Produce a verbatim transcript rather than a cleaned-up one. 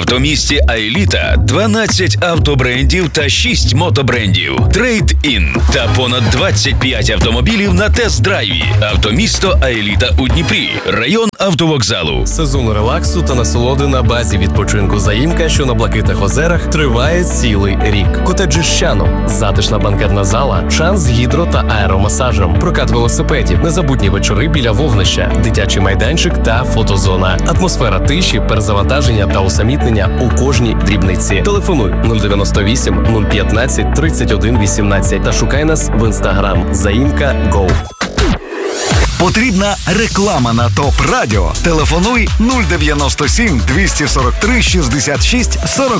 автомісті «Аеліта» дванадцять автобрендів та шість мотобрендів. Трейд-ін та понад двадцять п'ять автомобілів на тест-драйві. Автомісто «Аеліта» у Дніпрі. Район автовокзалу. Сезон релаксу та насолоди на базі відпочинку «Заїмка», що на Блакитних озерах, триває цілий рік. Котеджі «Щано», затишна банкетна зала, шанс з гідро- та аеромасажем, прокат велосипедів, незабутні вечори біля вогнища, дитячий майданчик та фотозона. Атмосфера тиші, перезавантаження та усамітнення у кожній дрібниці. Телефонуй нуль дев'яносто вісім нуль п'ятнадцять тридцять один вісімнадцять та шукай нас в інстаграм «Заїмка Го». Потрібна реклама на ТОП Радіо. Телефонуй нуль дев'яносто сім двісті сорок три шістдесят шість сорок.